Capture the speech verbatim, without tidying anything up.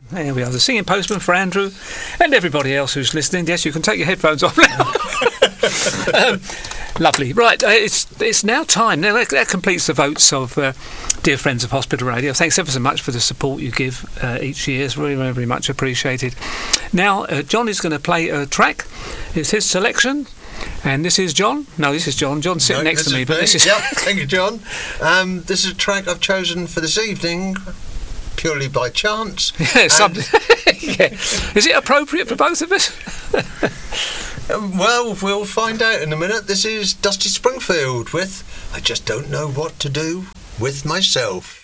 There we are, the singing postman for Andrew and everybody else who's listening. Yes, you can take your headphones off now. um, lovely. Right, uh, it's it's now time. Now, that, that completes the votes of uh, dear friends of Hospital Radio. Thanks ever so much for the support you give uh, each year. It's really, very, very much appreciated. Now, uh, John is going to play a track. It's his selection. And this is John? No, this is John. John's sitting no, next to me, but me. this is... Yep, thank you, John. Um, this is a track I've chosen for this evening, purely by chance. Yeah, some, yeah. Is it appropriate for both of us? um, well, we'll find out in a minute. This is Dusty Springfield with I Just Don't Know What to Do with Myself.